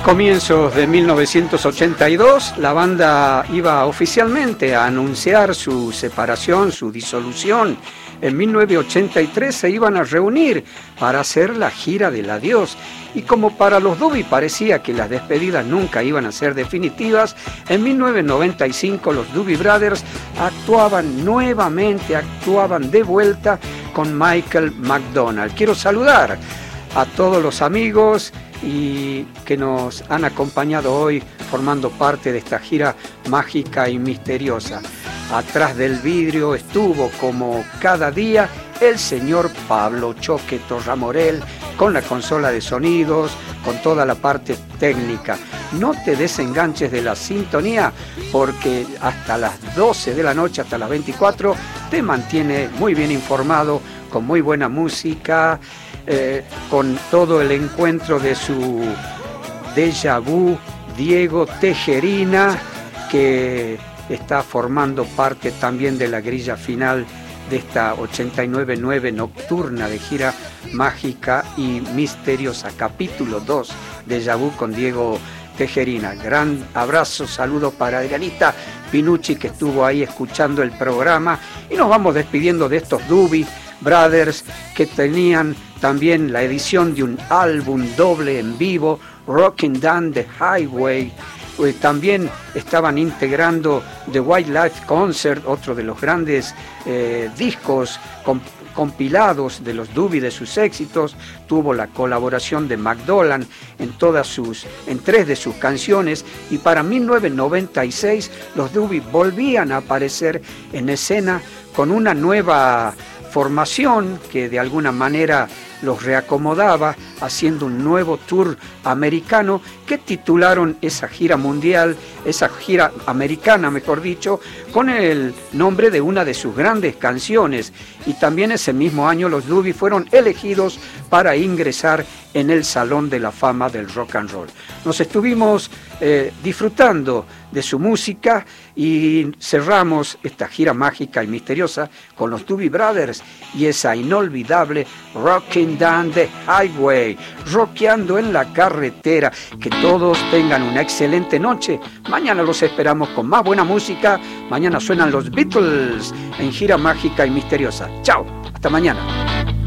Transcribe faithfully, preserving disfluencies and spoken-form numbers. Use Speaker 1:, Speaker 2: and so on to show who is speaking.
Speaker 1: comienzos de mil novecientos ochenta y dos, la banda iba oficialmente a anunciar su separación, su disolución. En mil novecientos ochenta y tres se iban a reunir para hacer la gira del adiós. Y como para los Doobie parecía que las despedidas nunca iban a ser definitivas, en mil novecientos noventa y cinco los Doobie Brothers actuaban nuevamente, actuaban de vuelta con Michael McDonald. Quiero saludar a todos los amigos y que nos han acompañado hoy formando parte de esta gira mágica y misteriosa. Atrás del vidrio estuvo como cada día el señor Pablo Choque Torramorel con la consola de sonidos, con toda la parte técnica. No te desenganches de la sintonía porque hasta las doce de la noche, hasta las veinticuatro, te mantiene muy bien informado, con muy buena música, eh, con todo el encuentro de su déjà vu, Diego Tejerina, que está formando parte también de la grilla final de esta ochenta y nueve nueve nocturna de gira mágica y misteriosa, capítulo dos, déjà vu con Diego Tejerina. Gran abrazo, saludos para Adrianita Pinucci, que estuvo ahí escuchando el programa, y nos vamos despidiendo de estos Doobie Brothers que tenían también la edición de un álbum doble en vivo, Rockin' Down the Highway. También estaban integrando The Wildlife Concert, otro de los grandes eh, discos comp compilados de los Doobie, de sus éxitos. Tuvo la colaboración de McDonald en todas sus, en tres de sus canciones, y para mil novecientos noventa y seis los Doobie volvían a aparecer en escena con una nueva formación que de alguna manera los reacomodaba, haciendo un nuevo tour americano que titularon esa gira mundial, esa gira americana, mejor dicho, con el nombre de una de sus grandes canciones. Y también ese mismo año los Doobie fueron elegidos para ingresar en el Salón de la Fama del Rock and Roll. Nos estuvimos eh, disfrutando de su música y cerramos esta gira mágica y misteriosa con los Doobie Brothers y esa inolvidable Rockin' Down the Highway, rockeando en la carretera. Que todos tengan una excelente noche. Mañana los esperamos con más buena música. Mañana suenan los Beatles en gira mágica y misteriosa. Chao, hasta mañana.